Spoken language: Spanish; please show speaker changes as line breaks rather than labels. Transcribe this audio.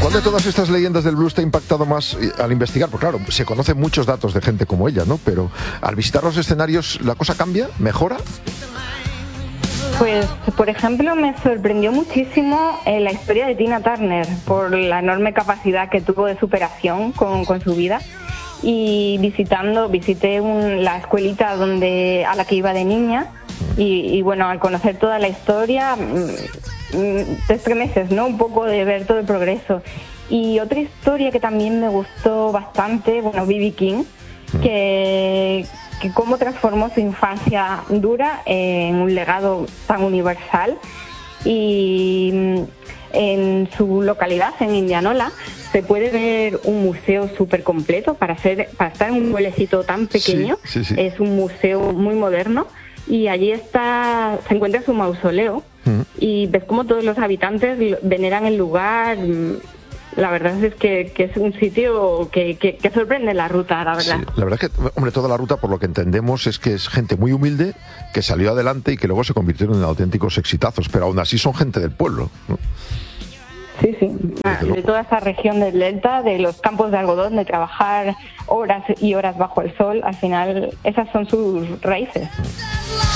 ¿Cuál de todas estas leyendas del blues te ha impactado más al investigar? Porque claro, se conocen muchos datos de gente como ella, ¿no? Pero al visitar los escenarios, ¿la cosa cambia? ¿Mejora?
Pues, por ejemplo, me sorprendió muchísimo la historia de Tina Turner por la enorme capacidad que tuvo de superación con su vida. Y visité la escuelita a la que iba de niña y bueno, al conocer toda la historia te estremeces, ¿no? Un poco de ver todo el progreso. Y otra historia que también me gustó bastante, bueno, B.B. King, que cómo transformó su infancia dura en un legado tan universal. Y en su localidad, en Indianola, se puede ver un museo súper completo para estar en un pueblecito tan pequeño.
Sí, sí, sí.
Es un museo muy moderno y allí se encuentra su mausoleo y ves cómo todos los habitantes veneran el lugar. La verdad es que es un sitio que sorprende la ruta, la verdad.
Sí, la verdad es que, hombre, toda la ruta, por lo que entendemos, es que es gente muy humilde, que salió adelante y que luego se convirtieron en auténticos exitazos, pero aún así son gente del pueblo, ¿no?
Sí, sí. De toda esta región del delta, de los campos de algodón, de trabajar horas y horas bajo el sol, al final esas son sus raíces.